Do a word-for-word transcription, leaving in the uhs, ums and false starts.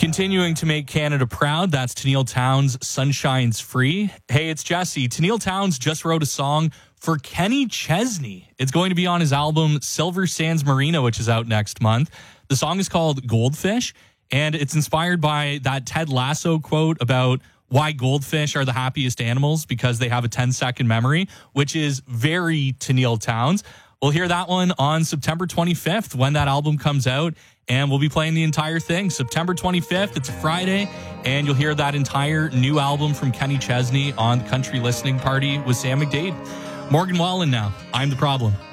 Continuing to make Canada proud, that's Tennille Townes' Sunshine's Free. Hey, it's Jesse. Tennille Townes just wrote a song for Kenny Chesney. It's going to be on his album Silver Sands Marina, which is out next month. The song is called Goldfish, and it's inspired by that Ted Lasso quote about why goldfish are the happiest animals, because they have a ten-second memory, which is very Tennille Townes. We'll hear that one on September twenty-fifth when that album comes out, and we'll be playing the entire thing. September twenty-fifth, it's a Friday, and you'll hear that entire new album from Kenny Chesney on Country Listening Party with Sam McDade. Morgan Wallen now. I'm the Problem.